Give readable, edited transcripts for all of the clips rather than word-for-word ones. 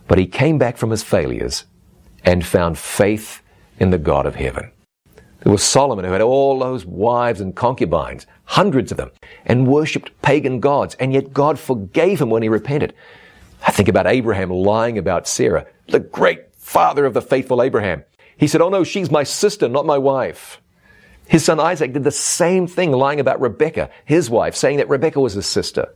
But he came back from his failures and found faith in the God of heaven. There was Solomon, who had all those wives and concubines, hundreds of them, and worshipped pagan gods, and yet God forgave him when he repented. I think about Abraham lying about Sarah, the great father of the faithful Abraham. He said, "Oh no, she's my sister, not my wife." His son Isaac did the same thing, lying about Rebekah, his wife, saying that Rebekah was his sister.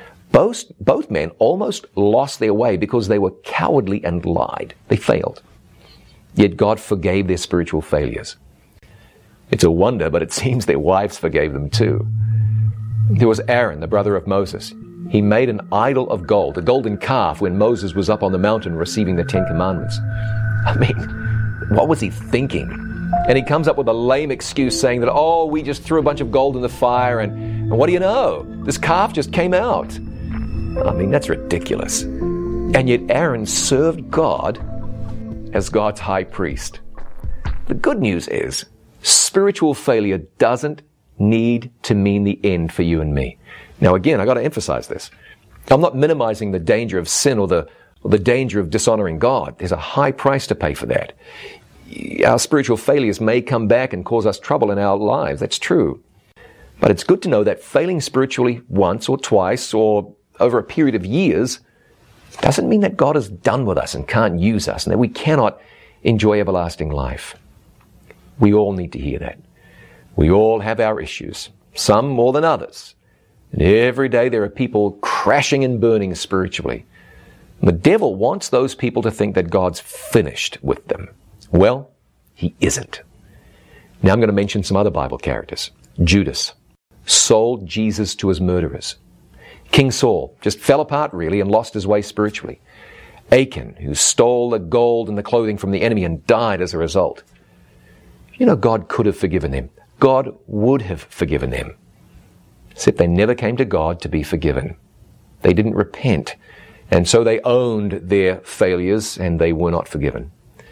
Both men almost lost their way because they were cowardly and lied. They failed. Yet God forgave their spiritual failures. It's a wonder, but it seems their wives forgave them too. There was Aaron, the brother of Moses. He made an idol of gold, a golden calf, when Moses was up on the mountain receiving the 10 Commandments. I mean, what was he thinking? And he comes up with a lame excuse saying that, "Oh, we just threw a bunch of gold in the fire and what do you know? This calf just came out." I mean, that's ridiculous. And yet Aaron served God as God's high priest. The good news is, spiritual failure doesn't need to mean the end for you and me. Now again, I got to emphasize this. I'm not minimizing the danger of sin or the danger of dishonoring God. There's a high price to pay for that. Our spiritual failures may come back and cause us trouble in our lives. That's true. But it's good to know that failing spiritually once or twice or over a period of years doesn't mean that God is done with us and can't use us and that we cannot enjoy everlasting life. We all need to hear that. We all have our issues, some more than others. And every day there are people crashing and burning spiritually. And the devil wants those people to think that God's finished with them. Well, he isn't. Now I'm going to mention some other Bible characters. Judas sold Jesus to his murderers. King Saul just fell apart really and lost his way spiritually. Achan, who stole the gold and the clothing from the enemy and died as a result. You know, God could have forgiven them. God would have forgiven them. Except they never came to God to be forgiven. They didn't repent. And so they owned their failures and they were not forgiven.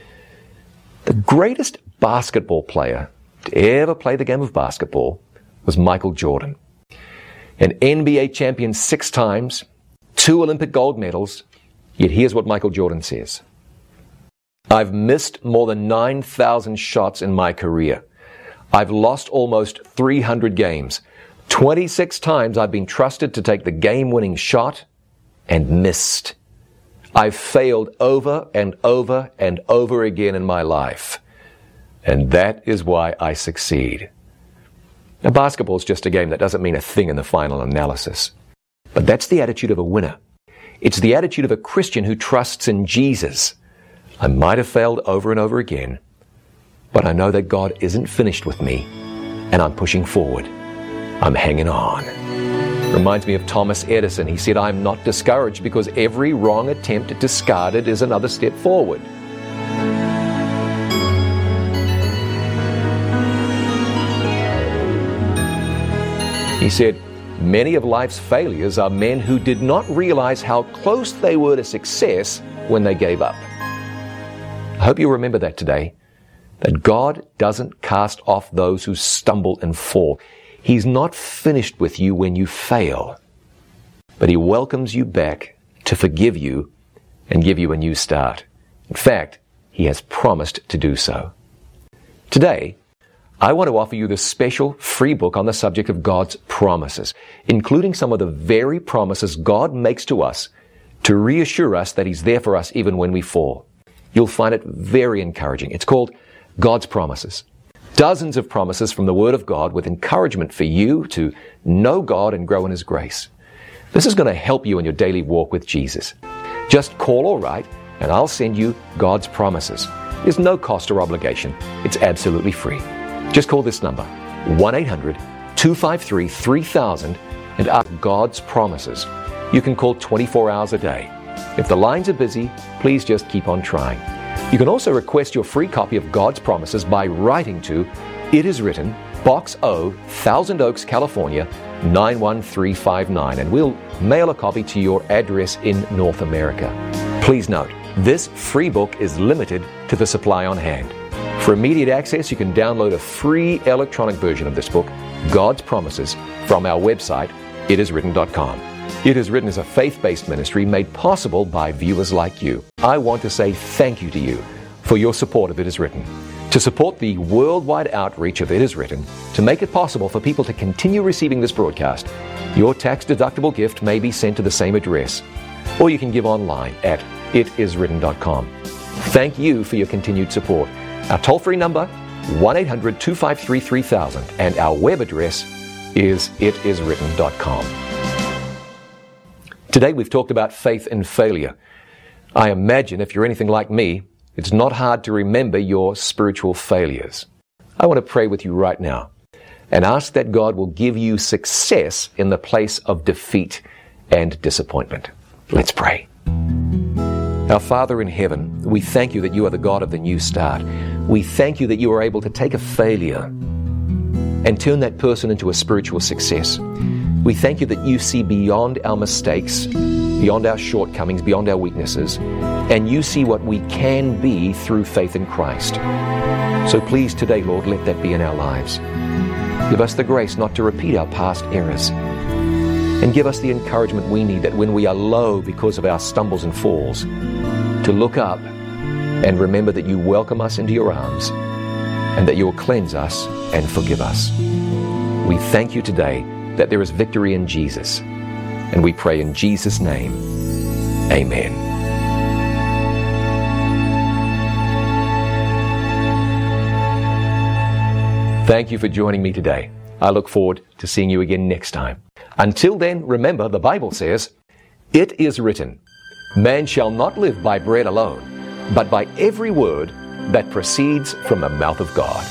The greatest basketball player to ever play the game of basketball was Michael Jordan. An NBA champion 6 times, 2 Olympic gold medals, yet here's what Michael Jordan says. "I've missed more than 9,000 shots in my career. I've lost almost 300 games. 26 times I've been trusted to take the game-winning shot and missed. I've failed over and over and over again in my life. And that is why I succeed." Now, basketball is just a game. That doesn't mean a thing in the final analysis. But that's the attitude of a winner. It's the attitude of a Christian who trusts in Jesus. I might have failed over and over again, but I know that God isn't finished with me, and I'm pushing forward. I'm hanging on. Reminds me of Thomas Edison. He said, "I'm not discouraged because every wrong attempt discarded is another step forward." He said, "Many of life's failures are men who did not realize how close they were to success when they gave up." I hope you remember that today, that God doesn't cast off those who stumble and fall. He's not finished with you when you fail, but He welcomes you back to forgive you and give you a new start. In fact, He has promised to do so. Today, I want to offer you this special free book on the subject of God's promises, including some of the very promises God makes to us to reassure us that He's there for us even when we fall. You'll find it very encouraging. It's called God's Promises. Dozens of promises from the Word of God with encouragement for you to know God and grow in His grace. This is going to help you in your daily walk with Jesus. Just call or write, and I'll send you God's Promises. There's no cost or obligation. It's absolutely free. Just call this number, 1-800-253-3000, and ask God's Promises. You can call 24 hours a day. If the lines are busy, please just keep on trying. You can also request your free copy of God's Promises by writing to It Is Written, Box O, Thousand Oaks, California, 91359, and we'll mail a copy to your address in North America. Please note, this free book is limited to the supply on hand. For immediate access, you can download a free electronic version of this book, God's Promises, from our website, itiswritten.com. It Is Written is a faith-based ministry made possible by viewers like you. I want to say thank you to you for your support of It Is Written. To support the worldwide outreach of It Is Written, to make it possible for people to continue receiving this broadcast, your tax-deductible gift may be sent to the same address, or you can give online at itiswritten.com. Thank you for your continued support. Our toll-free number, 1-800-253-3000, and our web address is itiswritten.com. Today we've talked about faith and failure. I imagine if you're anything like me, it's not hard to remember your spiritual failures. I want to pray with you right now and ask that God will give you success in the place of defeat and disappointment. Let's pray. Our Father in heaven, we thank you that you are the God of the new start. We thank you that you are able to take a failure and turn that person into a spiritual success. We thank you that you see beyond our mistakes, beyond our shortcomings, beyond our weaknesses, and you see what we can be through faith in Christ. So please today, Lord, let that be in our lives. Give us the grace not to repeat our past errors, and give us the encouragement we need that when we are low because of our stumbles and falls, to look up and remember that you welcome us into your arms and that you will cleanse us and forgive us. We thank you today that there is victory in Jesus, and we pray in Jesus' name, amen. Thank you for joining me today. I look forward to seeing you again next time. Until then, remember the Bible says, "It is written, man shall not live by bread alone, but by every word that proceeds from the mouth of God."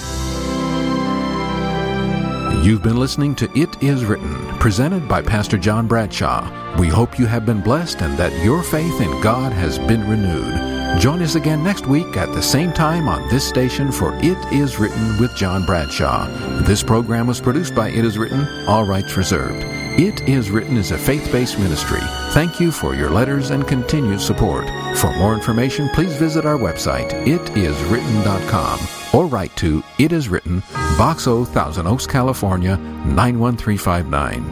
You've been listening to It Is Written, presented by Pastor John Bradshaw. We hope you have been blessed and that your faith in God has been renewed. Join us again next week at the same time on this station for It Is Written with John Bradshaw. This program was produced by It Is Written, all rights reserved. It Is Written is a faith-based ministry. Thank you for your letters and continued support. For more information, please visit our website, itiswritten.com, or write to It Is Written, Box O, Thousand Oaks, California, 91359.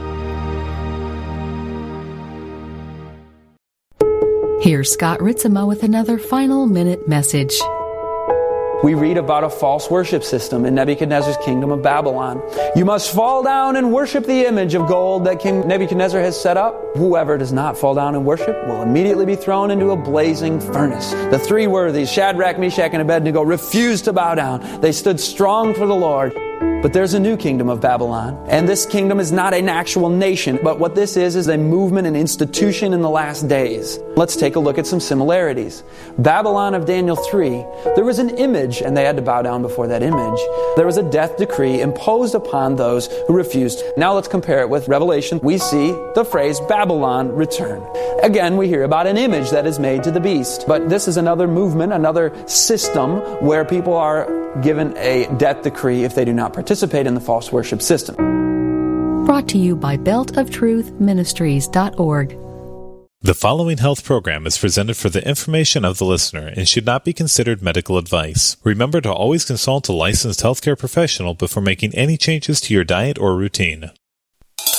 Here's Scott Ritzema with another final minute message. We read about a false worship system in Nebuchadnezzar's kingdom of Babylon. You must fall down and worship the image of gold that King Nebuchadnezzar has set up. Whoever does not fall down and worship will immediately be thrown into a blazing furnace. The three worthies, Shadrach, Meshach, and Abednego, refused to bow down. They stood strong for the Lord. But there's a new kingdom of Babylon. And this kingdom is not an actual nation, but what this is a movement and institution in the last days. Let's take a look at some similarities. Babylon of Daniel 3, there was an image, and they had to bow down before that image. There was a death decree imposed upon those who refused. Now let's compare it with Revelation. We see the phrase Babylon return. Again, we hear about an image that is made to the beast. But this is another movement, another system where people are given a death decree if they do not participate in the false worship system. Brought to you by beltoftruthministries.org. The following health program is presented for the information of the listener and should not be considered medical advice. Remember to always consult a licensed healthcare professional before making any changes to your diet or routine.